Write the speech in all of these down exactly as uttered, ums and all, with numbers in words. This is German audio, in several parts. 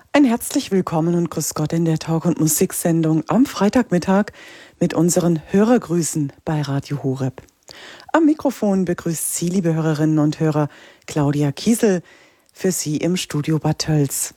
Ein herzlich willkommen und grüß Gott in der Talk- und Musiksendung am Freitagmittag mit unseren Hörergrüßen bei Radio Horeb. Am Mikrofon begrüßt Sie, liebe Hörerinnen und Hörer, Claudia Kiesel, für Sie im Studio Bad Tölz.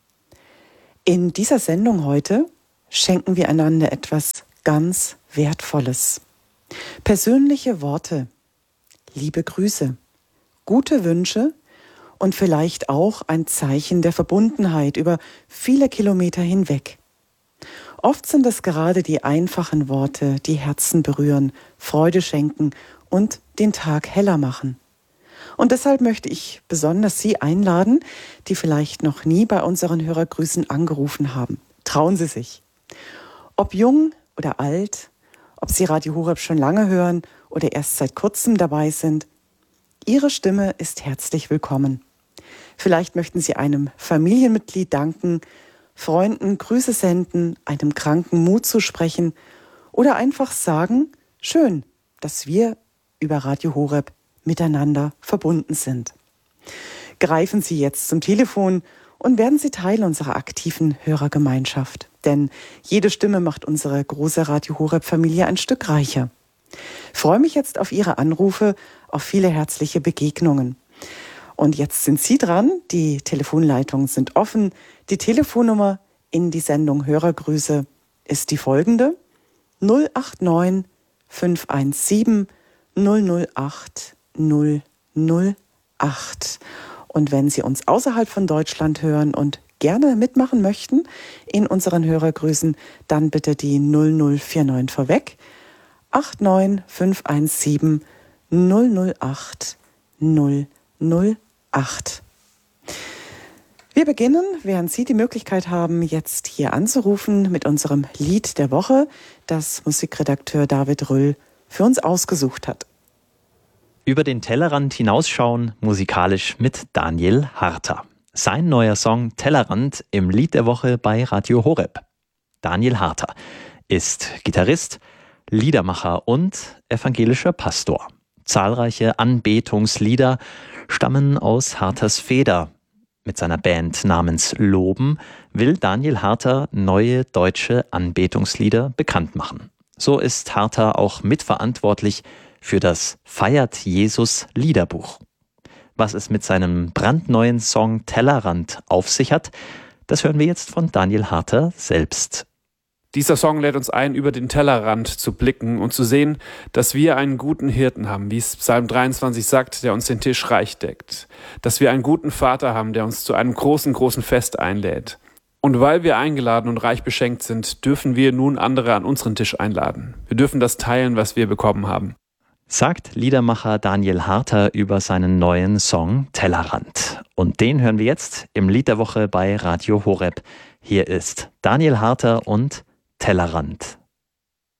In dieser Sendung heute schenken wir einander etwas ganz Wertvolles. Persönliche Worte, liebe Grüße, gute Wünsche und vielleicht auch ein Zeichen der Verbundenheit über viele Kilometer hinweg. Oft sind es gerade die einfachen Worte, die Herzen berühren, Freude schenken und den Tag heller machen. Und deshalb möchte ich besonders Sie einladen, die vielleicht noch nie bei unseren Hörergrüßen angerufen haben. Trauen Sie sich. Ob jung oder alt, ob Sie Radio Horeb schon lange hören oder erst seit kurzem dabei sind, Ihre Stimme ist herzlich willkommen. Vielleicht möchten Sie einem Familienmitglied danken, Freunden Grüße senden, einem Kranken Mut zusprechen oder einfach sagen, schön, dass wir über Radio Horeb miteinander verbunden sind. Greifen Sie jetzt zum Telefon und werden Sie Teil unserer aktiven Hörergemeinschaft. Denn jede Stimme macht unsere große Radio Horeb-Familie ein Stück reicher. Ich freue mich jetzt auf Ihre Anrufe, auf viele herzliche Begegnungen. Und jetzt sind Sie dran, die Telefonleitungen sind offen. Die Telefonnummer in die Sendung Hörergrüße ist die folgende: null acht neun fünf eins sieben null null acht null null acht. Und wenn Sie uns außerhalb von Deutschland hören und gerne mitmachen möchten in unseren Hörergrüßen, dann bitte die null null vier neun vorweg. acht neun fünf eins sieben null null acht null null acht. Wir beginnen, während Sie die Möglichkeit haben, jetzt hier anzurufen, mit unserem Lied der Woche, das Musikredakteur David Röll für uns ausgesucht hat. Über den Tellerrand hinausschauen, musikalisch mit Daniel Harter. Sein neuer Song Tellerrand im Lied der Woche bei Radio Horeb. Daniel Harter ist Gitarrist, Liedermacher und evangelischer Pastor. Zahlreiche Anbetungslieder stammen aus Harters Feder. Mit seiner Band namens Loben will Daniel Harter neue deutsche Anbetungslieder bekannt machen. So ist Harter auch mitverantwortlich für das Feiert Jesus Liederbuch. Was es mit seinem brandneuen Song Tellerrand auf sich hat, das hören wir jetzt von Daniel Harter selbst. Dieser Song lädt uns ein, über den Tellerrand zu blicken und zu sehen, dass wir einen guten Hirten haben, wie es Psalm dreiundzwanzig sagt, der uns den Tisch reich deckt. Dass wir einen guten Vater haben, der uns zu einem großen, großen Fest einlädt. Und weil wir eingeladen und reich beschenkt sind, dürfen wir nun andere an unseren Tisch einladen. Wir dürfen das teilen, was wir bekommen haben. Sagt Liedermacher Daniel Harter über seinen neuen Song Tellerrand. Und den hören wir jetzt im Lied der Woche bei Radio Horeb. Hier ist Daniel Harter und Tellerrand.